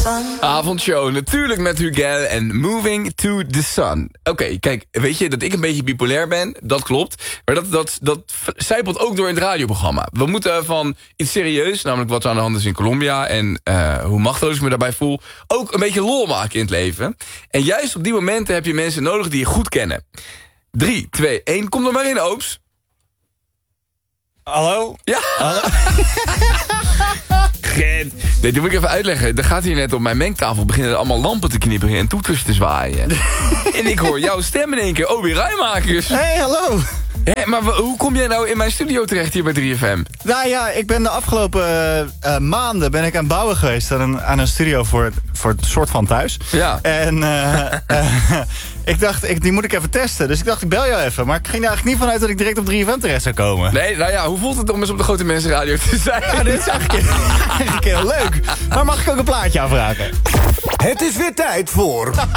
Avondshow, natuurlijk met Hugel en Moving to the Sun. Oké, kijk, weet je dat ik een beetje bipolair ben? Dat klopt. Maar dat zijpelt ook door in het radioprogramma. We moeten van iets serieus, namelijk wat er aan de hand is in Colombia... en hoe machteloos ik me daarbij voel, ook een beetje lol maken in het leven. En juist op die momenten heb je mensen nodig die je goed kennen. 3, 2, 1, kom er maar in, Oops. Hallo? Ja. Hallo? Gent. Nee, die moet ik even uitleggen. Er gaat hier net op mijn mengtafel beginnen allemaal lampen te knipperen en toeters te zwaaien. En ik hoor jouw stem in één keer. Obi Rijmakers. Hey, hallo. Hé, maar hoe kom jij nou in mijn studio terecht hier bij 3FM? Nou ja, ik ben de afgelopen maanden ben ik aan het bouwen geweest aan een studio voor het soort van thuis. Ja. En ik dacht, die moet ik even testen. Dus ik dacht, ik bel jou even. Maar ik ging er eigenlijk niet vanuit dat ik direct op 3FM terecht zou komen. Nee, nou ja, hoe voelt het om eens op de Grote Mensenradio te zijn? Ja, dit is eigenlijk heel leuk. Maar mag ik ook een plaatje aanvragen? Het is weer tijd voor...